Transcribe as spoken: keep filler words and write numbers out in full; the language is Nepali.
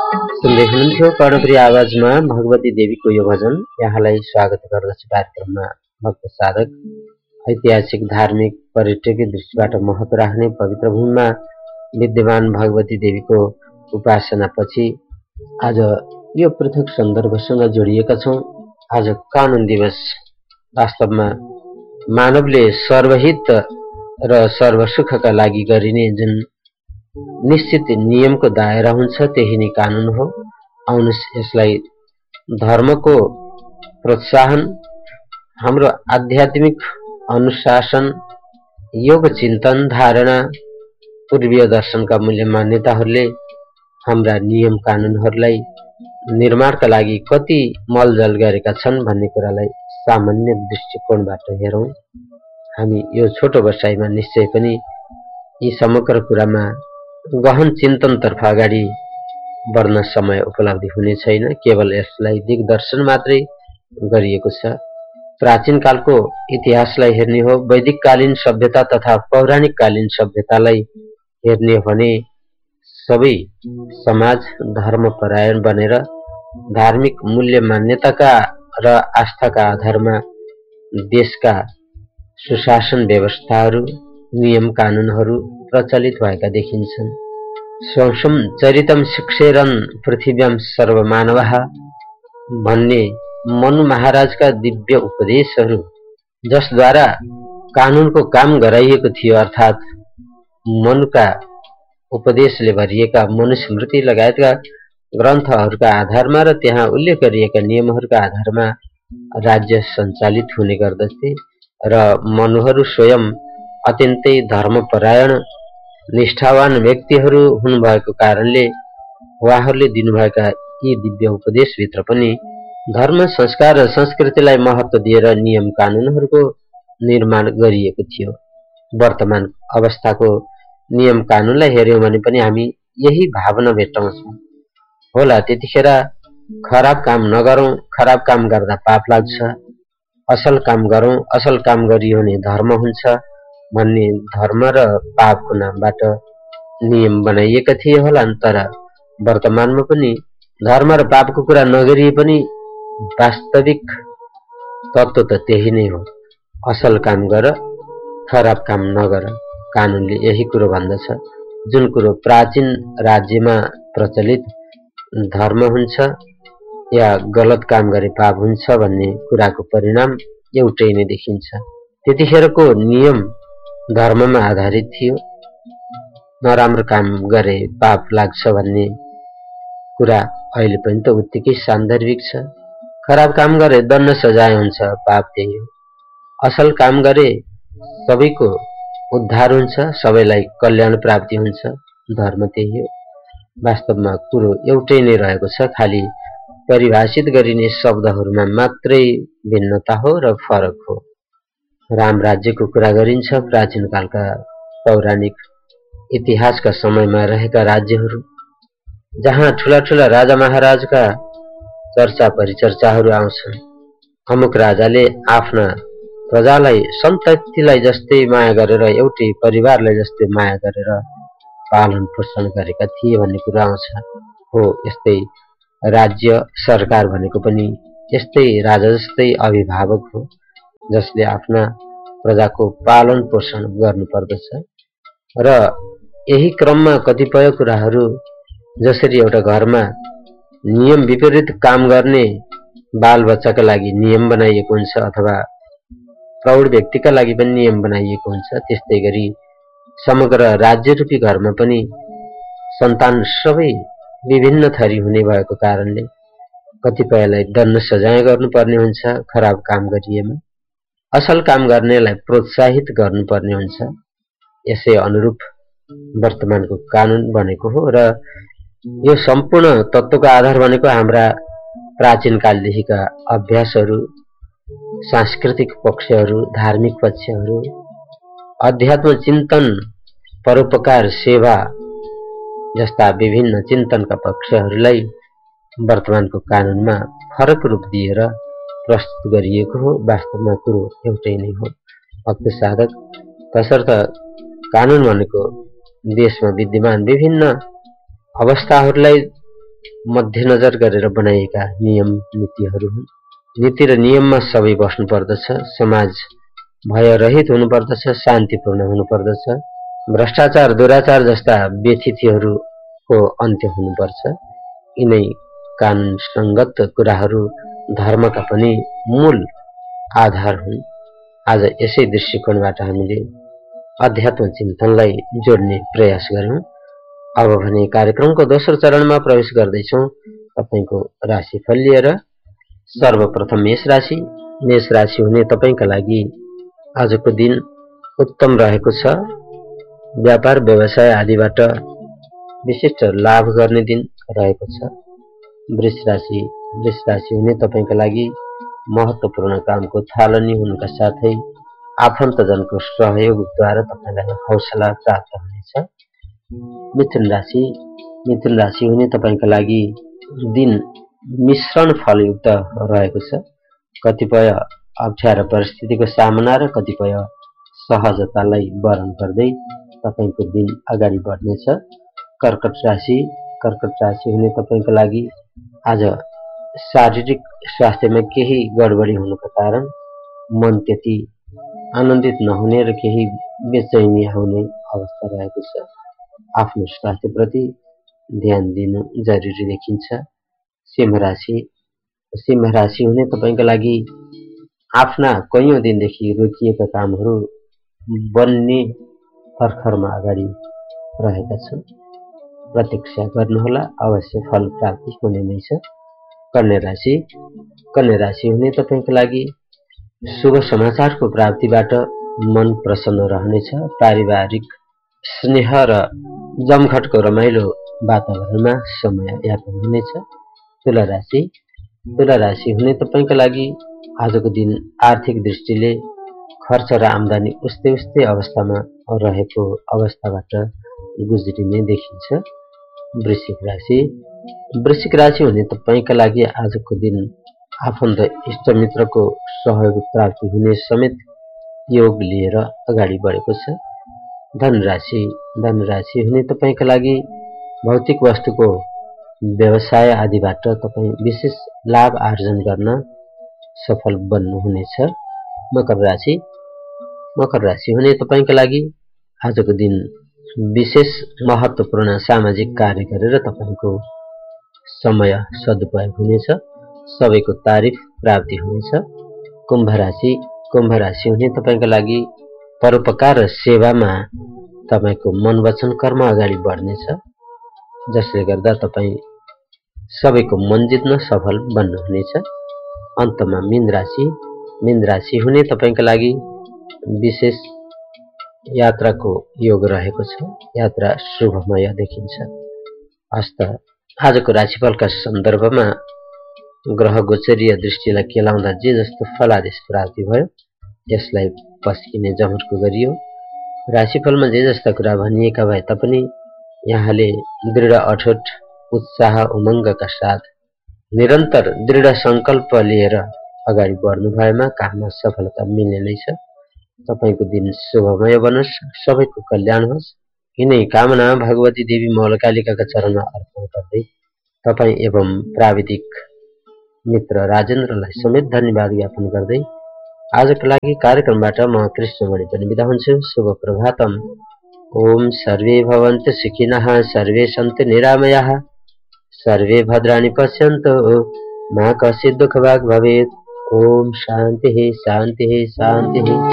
सुन्दै हुनुहुन्थ्यो कर्णप्रिय आवाजमा भगवती देवीको यो भजन। यहाँलाई स्वागत गर्दछु कार्यक्रममा। भक्त साधक ऐतिहासिक धार्मिक पर्यटकीय दृष्टिबाट महत्व राख्ने पवित्र भूमिमा विद्यमान भगवती देवीको उपासनापछि आज यो पृथक सन्दर्भसँग जोडिएका छौँ। आज कानून दिवस। वास्तवमा मानवले सर्वहित र सर्वसुखका लागि गरिने जुन निश्चित नियमको दायरा हुन्छ त्यही नै कानून हो। आउनुहोस् यसलाई धर्मको प्रोत्साहन, हाम्रो आध्यात्मिक अनुशासन, योग चिन्तन धारणा, पूर्वीय दर्शनका मूल्य मान्यताहरूले हाम्रा नियम कानूनहरूलाई निर्माणका लागि कति मलजल गरेका छन् भन्ने कुरालाई सामान्य दृष्टिकोणबाट हेरौँ। हामी यो छोटो बसाइमा निश्चय पनि यी समग्र कुरामा गहन चिन्तनतर्फ अगाडि बढ्न समय उपलब्धि हुने छैन। केवल यसलाई दिग्दर्शन मात्रै गरिएको छ। प्राचीन कालको इतिहासलाई हेर्ने हो, वैदिक कालीन सभ्यता तथा पौराणिक कालीन सभ्यतालाई हेर्ने हो भने सबै समाज धर्मपरायण बनेर धार्मिक मूल्य मान्यताका र आस्थाका आधारमा देशका सुशासन व्यवस्थाहरू, नियम कानूनहरू प्रचलित भएका देखिन्छन्। स्वंसम चरितम शिक्षेरन पृथिव्याम सर्वमानवः भन्ने मनु महाराजका दिव्य उपदेशहरू, जसद्वारा कानूनको काम गराइएको थियो, अर्थात् मनुका उपदेशले भरिएका मनुस्मृति लगायतका ग्रन्थहरूका आधारमा र त्यहाँ उल्लेख गरिएका नियमहरूका आधारमा राज्य सञ्चालित हुने गर्दथे र मनुहरू स्वयं अत्यन्तै धर्मपरायण निष्ठावान व्यक्तिहरू हुनुभएको कारणले उहाँहरूले दिनुभएका यी दिव्य उपदेशभित्र पनि धर्म, संस्कार र संस्कृतिलाई महत्त्व दिएर नियम कानूनहरूको निर्माण गरिएको थियो। वर्तमान अवस्थाको नियम कानूनलाई हेर्यौँ भने पनि हामी यही भावना भेट्टाउँछौँ। होला त्यतिखेर खराब काम नगरौँ, खराब काम गर्दा पाप लाग्छ, असल काम गरौँ, असल काम गरियो भने धर्म हुन्छ भन्ने धर्म र पापको नामबाट नियम बनाइएका थिए होला। तर वर्तमानमा पनि धर्म र पापको कुरा नगरिए पनि वास्तविक तत्त्व त त्यही नै हो। असल काम गर, खराब काम नगर। कानूनले यही कुरो भन्दछ। जुन कुरो प्राचीन राज्यमा प्रचलित धर्म हुन्छ या गलत काम गरे पाप हुन्छ भन्ने कुराको परिणाम एउटै नै देखिन्छ। त्यतिखेरको नियम धर्ममा आधारित थियो। नराम्रो काम गरे पाप लाग्छ भन्ने कुरा अहिले पनि त उत्तिकै सान्दर्भिक छ। खराब काम गरे दण्ड सजाय हुन्छ, पाप त्यही हो। असल काम गरे सबैको उद्धार हुन्छ, सबैलाई कल्याण प्राप्ति हुन्छ, धर्म त्यही हो। वास्तवमा कुरो एउटै नै रहेको छ, खालि परिभाषित गरिने शब्दहरूमा मात्रै भिन्नता हो र फरक हो। राम राज्यको कुरा गरिन्छ। प्राचीन कालका पौराणिक इतिहासका समयमा रहेका राज्यहरू जहाँ ठुला ठुला राजा महाराजका चर्चा परिचर्चाहरू आउँछन्। अमुक राजाले आफ्ना प्रजालाई सन्ततिलाई जस्तै माया गरेर, एउटै परिवारलाई जस्तै माया गरेर पालन पोषण गरेका थिए भन्ने कुरा आउँछ। हो, यस्तै राज्य सरकार भनेको पनि यस्तै राजा जस्तै अभिभावक हो, जसले आफ्ना प्रजाको पालन पोषण गर्नुपर्दछ। र यही क्रममा कतिपय कुराहरू, जसरी एउटा घरमा नियम विपरीत काम गर्ने बालबच्चाका लागि नियम बनाइएको हुन्छ अथवा प्रौढ व्यक्तिका लागि पनि नियम बनाइएको हुन्छ, त्यस्तै गरी समग्र राज्यरूपी घरमा पनि सन्तान सबै विभिन्न थरी हुने भएको कारणले कतिपयलाई दण्ड सजाय गर्नुपर्ने हुन्छ खराब काम गरिएमा, असल काम गर्नेलाई प्रोत्साहित गर्नुपर्ने हुन्छ। यसै अनुरूप वर्तमानको कानून बनेको हो र यो सम्पूर्ण तत्त्वको आधार भनेको हाम्रा प्राचीन कालदेखिका अभ्यासहरू, सांस्कृतिक पक्षहरू, धार्मिक पक्षहरू, अध्यात्म चिन्तन, परोपकार सेवा जस्ता विभिन्न चिन्तनका पक्षहरूलाई वर्तमानको कानूनमा फरक रूप दिएर प्रस्तुत गरिएको हो। वास्तवमा कुरो एउटै नै हो। भक्त साधक, तसर्थ कानून भनेको देशमा विद्यमान विभिन्न अवस्थाहरूलाई मध्यनजर गरेर बनाइएका नियम नीतिहरू हुन्। नीति र नियममा सबै बस्नु पर्दछ। समाज भयरहित हुनुपर्दछ, शान्तिपूर्ण हुनुपर्दछ। भ्रष्टाचार, दुराचार जस्ता व्यथितिहरूको अन्त्य हुनुपर्छ। यिनै कानुन संगत कुराहरू धर्मका पनि मूल आधार हुन्। आज यसै दृष्टिकोणबाट हामीले अध्यात्म चिन्तनलाई जोड्ने प्रयास गर्यौं। अब भने कार्यक्रमको दोस्रो चरणमा प्रवेश गर्दैछौं तपाईको राशिफल लिएर। सर्वप्रथम मेष राशि। मेष राशि हुने तपाईका लागि आजको दिन उत्तम रहेको छ। व्यापार व्यवसाय आदिबाट विशिष्ट लाभ गर्ने दिन रहेको छ। वृष राशि। वृष राशि हुने तपाईका लागि महत्त्वपूर्ण कामको थालनी हुनुका साथै आफन्तजनको सहयोगद्वारा तपाईलाई हौसला प्राप्त हुनेछ। मिथुन राशि। मिथुन राशि हुने तपाईका लागि दिन मिश्रण फलयुक्त रहेको छ। कतिपय अप्ठ्यारा परिस्थितिको सामना र कतिपय सहजतालाई वरण गर्दै तपाईको दिन अगाडि बढ्नेछ। कर्कट राशि। कर्कट राशि हुने तपाईका लागि आज शारीरिक स्वास्थ्यमा केही गडबडी हुनुका कारण मन त्यति आनन्दित नहुने र केही बेचैनी आउने अवस्था रहेको छ। आफ्नो स्वास्थ्यप्रति ध्यान दिनु जरुरी देखिन्छ। सिंह राशि। सिंह राशि हुने तपाईका लागि आफ्ना कैयौं दिनदेखि रोकिएका कामहरू बन्ने भर्खरमा अगाडि रहेका छन्। प्रतीक्षा गर्नुहोला, अवश्य फल प्राप्ति हुने नै छ। कन्या राशि। कन्या राशि हुने तपाईका लागि शुभ समाचारको प्राप्तिबाट मन प्रसन्न रहनेछ। पारिवारिक स्नेह र जमघटको रमाइलो वातावरणमा समय यापन हुनेछ। तुला राशि। तुला राशि हुने तपाईका लागि आजको दिन आर्थिक दृष्टिले खर्च र आम्दानी उस्तै उस्तै अवस्थामा रहेको अवस्थाबाट गुज्रिने देखिन्छ। वृश्चिक राशि। वृश्चिक राशि हुने तपाईका लागि आजको दिन आफन्त इष्टमित्रको सहयोग प्राप्ति हुने समेत योग लिएर अगाडि बढेको छ। धनु राशि। धनु राशि हुने तपाईका लागि भौतिक वस्तुको व्यवसाय आदिबाट तपाई विशेष लाभ आर्जन गर्न सफल बन्नुहुनेछ। मकर राशि। मकर राशि हुने तपाईका लागि आजको दिन विशेष महत्त्वपूर्ण सामाजिक कार्य गरेर तपाईको समय सदुपयोग हुनेछ। सबैको तारिफ प्राप्ति हुनेछ। कुम्भ राशि। कुम्भ राशि हुने तपाईका लागि परोपकार र सेवामा तपाईको मन वचन कर्म अगाडि बढ्नेछ, जसले गर्दा तपाई सबैको मन जित्न सफल बन्नुहुनेछ। अन्तमा मीन राशि। मीन राशि हुने तपाईका लागि विशेष यात्राको योग रहेको छ। यात्रा शुभमय देखिन्छ। हस्त। आजको राशिफलका सन्दर्भमा ग्रह गोचरीय दृष्टिलाई केलाउँदा जे जस्तो फलादेश प्राप्ति भयो यसलाई पस्किने जमर्को गरियो। राशिफलमा जे जस्ता कुरा भनिएका भए तापनि यहाँले दृढ अठोट उत्साह उमङ्गका साथ निरन्तर दृढ संकल्प लिएर अगाडि बढ्नु भएमा काममा सफलता मिल्ने नै छ। तपाईको दिन शुभमय बनोस्, सबैको कल्याण होस्। यिनै कामना भगवती देवी मौलकालिकाका चरणमा अर्पण गर्दै तपाई एवं प्राविधिक मित्र राजेन्द्रलाई समेत धन्यवाद ज्ञापन गर्दै आजको लागि कार्यक्रमबाट म कृष्णमणि पनि बिदा हुन्छु। शुभ प्रभातम। ओम सर्वे भवन्तु सुखिनः, सर्वे सन्तु निरामयाः, सर्वे भद्राणि पश्यन्तु, मा कश्चित् दुःखभाग् भवेत्। ओम शान्तिः शान्तिः शान्तिः।